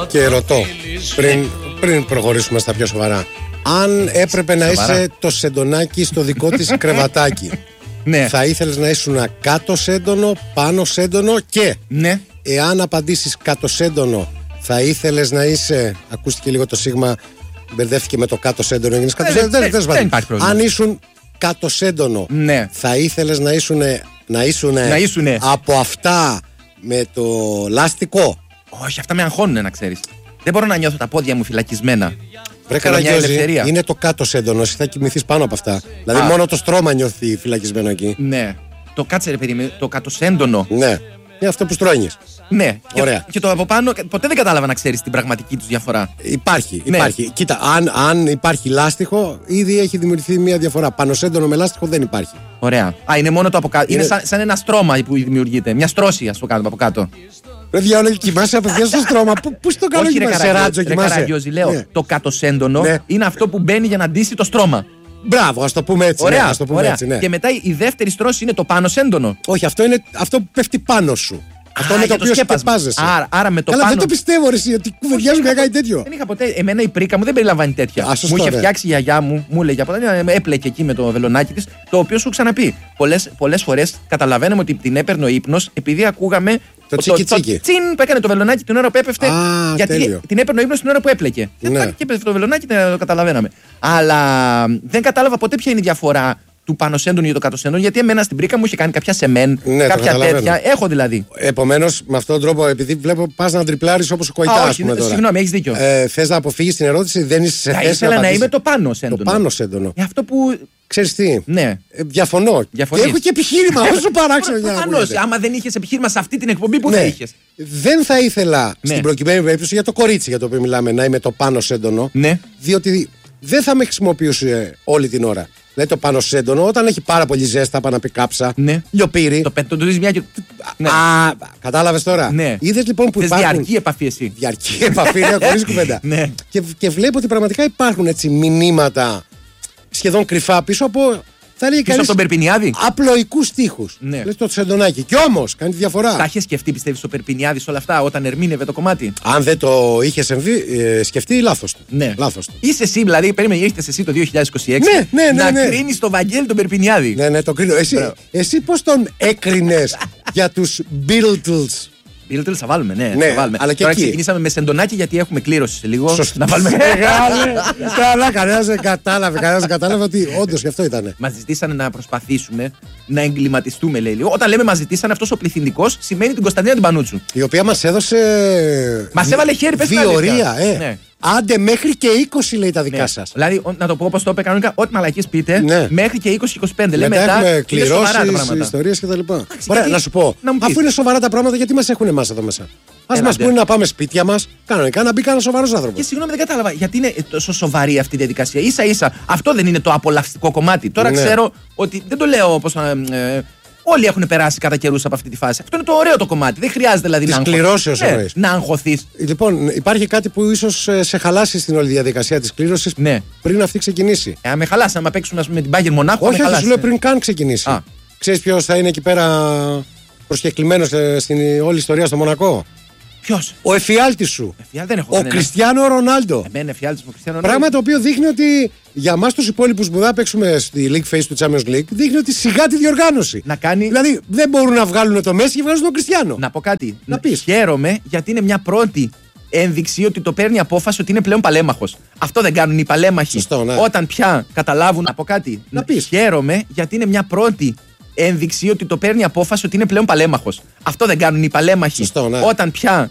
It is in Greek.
Και ρωτώ, πριν προχωρήσουμε στα πιο σοβαρά, αν έπρεπε να είσαι το σεντονάκι στο δικό της κρεβατάκι, Ναι. θα ήθελες να ήσουν κάτω σέντονο, πάνω σέντονο και Ναι. εάν απαντήσεις κάτω σέντονο, θα ήθελες να είσαι. Ακούστηκε λίγο το σίγμα, μπερδεύτηκε με το κάτω σέντονο. Έγινες κάτω σέντονο. Δεν υπάρχει πρόβλημα. Αν ήσουν κάτω σέντονο, Ναι. θα ήθελες να ήσουν από αυτά με το λάστικο. Όχι, αυτά με αγχώνουν, να ξέρεις. Δεν μπορώ να νιώθω τα πόδια μου φυλακισμένα. Βρε Θέλω μια Καραγκιόζη, ελευθερία. είναι το κάτω σέντονο. Εσύ θα κοιμηθείς πάνω από αυτά. Δηλαδή, μόνο το στρώμα νιώθει φυλακισμένο εκεί. Ναι. Το κάτσε ρε παιδί μου, το κατοσέντονο. Ναι. Είναι αυτό που στρώνεις. Ναι. Ωραία. Και το από πάνω, ποτέ δεν κατάλαβα να ξέρεις την πραγματική τους διαφορά. Υπάρχει. Ναι. Κοίτα, αν υπάρχει λάστιχο, ήδη έχει δημιουργηθεί μια διαφορά. Πάνω σέντονο με λάστιχο δεν υπάρχει. Ωραία. Α, είναι μόνο το από κάτω. Είναι σαν ένα στρώμα που δημιουργείται. Μια στρώση, ας το κάνουμε από κάτω. Ρε διάολο, κοιμάσαι απευθείας στο στρώμα. Πού στο κάνω Όχι, ρε κοιμάσαι, σε ράτζο κοιμάσαι. Καραγκιόζη, λέω. Ναι. Το κατοσέντονο Ναι. είναι αυτό που μπαίνει για να ντύσει το στρώμα. Μπράβο, ας το πούμε έτσι. Ωραία. Ναι, ας το πούμε Ωραία. έτσι, ναι. Και μετά η δεύτερη στρώση είναι το πάνω σέντονο. Όχι, αυτό είναι αυτό που πέφτει πάνω σου. Αυτό με το για οποίο σκεπάζεσαι. Άρα με το Καλά, πάνω. δεν το πιστεύω, ρε, εσύ, ότι κουβεντιάζουν για κάτι τέτοιο. Δεν είχα ποτέ. Εμένα η πρίκα μου δεν περιλαμβάνει τέτοια. Α, σωστό, μου είχε ναι. φτιάξει η γιαγιά μου έλεγε από τότε, έπλεκε εκεί με το βελονάκι τη, το οποίο σου ξαναπεί. Πολλές φορές καταλαβαίναμε ότι την έπαιρνε ο ύπνος επειδή ακούγαμε. Το τσίκι-τσίκι. Τσιν που έκανε το βελονάκι την ώρα που έπεφτε. Α, γιατί τέλειο. την έπαιρνε ο ύπνος την ώρα που έπλεκε. Ναι. Και έπεφτε το βελονάκι, το καταλαβαίναμε. Αλλά δεν κατάλαβα ποτέ ποια είναι η διαφορά του πάνω σέντονου ή το κάτω σέντονου, γιατί εμένα στην πρίκα μου είχε κάνει κάποια σεμέν, Ναι, το κάποια καταλαβαίνω. τέτοια. Έχω δηλαδή. Επομένως, με αυτόν τον τρόπο, επειδή βλέπω πας να τριπλάρεις όπως ο Κοϊτά, ας πούμε τώρα. Συγγνώμη, έχεις δίκιο. Θες να αποφύγεις την ερώτηση, δεν είσαι σε Θα θέση να ήθελα να απαντήσεις. είμαι το πάνω σέντονο. Το πάνω σέντονο. Αυτό που. Ξέρεις τι, Ναι. διαφωνώ. Διαφωνείς. Και έχω και επιχείρημα, όσο παράξενο για να Προφανώς, ακούγεται. άμα δεν είχες επιχείρημα σε αυτή την εκπομπή, πού Ναι. θα είχες. Δεν θα ήθελα Ναι. στην προκειμένη περίπτωση για το κορίτσι για το οποίο μιλάμε να είμαι το πάνω σέντονο. Ναι. Διότι δεν θα με χρησιμοποιούσε όλη την ώρα. Δηλαδή το πάνω σέντονο όταν έχει πάρα πολύ ζέστα, πάνω να πει κάψα, Ναι. λιοπύρι. Το πετροδοτείς μια και. Ναι. Α, κατάλαβες τώρα. Ναι. Είδες λοιπόν που Θες υπάρχουν. διαρκή επαφή εσύ. Διαρκή επαφή, είναι χωρίς κουβέντα. Ναι. Και βλέπω ότι πραγματικά υπάρχουν έτσι μηνύματα σχεδόν κρυφά πίσω από. Θα έλεγε Πίσω από τον Περπινιάδη. απλοϊκούς στίχους. Ναι. Λες το σεντονάκι. Κι όμως κάνει τη διαφορά. Τα είχε σκεφτεί, πιστεύεις, ο Περπινιάδη όλα αυτά όταν ερμήνευε το κομμάτι. Αν δεν το είχε σκεφτεί, λάθος του. Ναι. Λάθος του. Είσαι εσύ, δηλαδή, περίμενε, ήρθες εσύ το 2026 Ναι, να ναι. κρίνεις τον Βαγγέλη τον Περπινιάδη. Ναι, το κρίνω. Εσύ πώς τον έκρινες για τους Beatles. Beatles θα βάλουμε, ναι. Ναι, θα βάλουμε. αλλά και Τώρα εκεί. ξεκινήσαμε με σεντονάκι γιατί έχουμε κλήρωση σε λίγο. Σωστό. Να βάλουμε. Μεγάλε. Καλά, κανένας δεν κατάλαβε ότι όντως γι' αυτό ήταν. Μας ζητήσανε να προσπαθήσουμε να εγκληματιστούμε, λέει λίγο. Όταν λέμε μας ζητήσανε, αυτός ο πληθυντικός σημαίνει την Κωνσταντίνα την Πανούτσου. Η οποία μας έδωσε. Μας έβαλε χέρι, πες την διορία, αλήθεια. Ναι. Άντε μέχρι και 20 λέει τα δικά Ναι. σας. Δηλαδή, να το πω όπως το είπε κανονικά, ό,τι μαλακίες πείτε, Ναι. μέχρι και 20-25. Λέμε Μετά έχουμε είναι σοβαρά τα κληρώσεις, πράγματα. ιστορίες κτλ. Ωραία, γιατί- να σου πω. να μου πεις. Αφού είναι σοβαρά τα πράγματα, γιατί μας έχουν εμάς εδώ μέσα. Ας μας Έλατε. πούνε να πάμε σπίτια μας, κανονικά να μπει κανένα σοβαρός άνθρωπος. Και συγγνώμη, δεν κατάλαβα γιατί είναι τόσο σοβαρή αυτή η διαδικασία. Σα ίσα, αυτό δεν είναι το απολαυστικό κομμάτι. Τώρα Ναι. ξέρω ότι δεν το λέω όπως. Όλοι έχουν περάσει κατά καιρούς από αυτή τη φάση. Αυτό είναι το ωραίο το κομμάτι. Δεν χρειάζεται δηλαδή Της να κληρώσεως ναι, εννοείς. να αγχωθείς. Λοιπόν, υπάρχει κάτι που ίσως σε χαλάσει στην όλη διαδικασία της κλήρωσης Ναι. πριν αυτή ξεκινήσει. Αν με χαλάσει, άμα παίξουν ας πούμε, με την Bayern Μονάχου. Όχι, με όχι, χαλάσει. σου λέω πριν καν ξεκινήσει. Α. Ξέρεις ποιος θα είναι εκεί πέρα προσκεκλημένος στην όλη ιστορία στο Μονακό. Ποιος? Ο εφιάλτης σου. Δεν έχω Ο κανένα. Κριστιάνο Ρονάλντο. Εμένα εφιάλτης μου Κριστιάνο Πράγμα το οποίο δείχνει ότι για εμάς τους υπόλοιπους που θα παίξουμε στη League Phase του Champions League, δείχνει ότι σιγά τη διοργάνωση. Να κάνει. Δηλαδή δεν μπορούν να βγάλουν το Μέση και βγάζουν τον Κριστιάνο. Να πω κάτι. Να πεις. Χαίρομαι γιατί είναι μια πρώτη ένδειξη ότι το παίρνει απόφαση ότι είναι πλέον παλέμαχος. Αυτό δεν κάνουν οι παλέμαχοι. Σωστό, ναι. Όταν πια καταλάβουν. Να πω κάτι. Να πεις. Χαίρομαι γιατί είναι μια πρώτη ένδειξη ότι το παίρνει απόφαση ότι είναι πλέον παλέμαχος. Αυτό δεν κάνουν οι παλέμαχοι. Σωστό, ναι. Όταν πια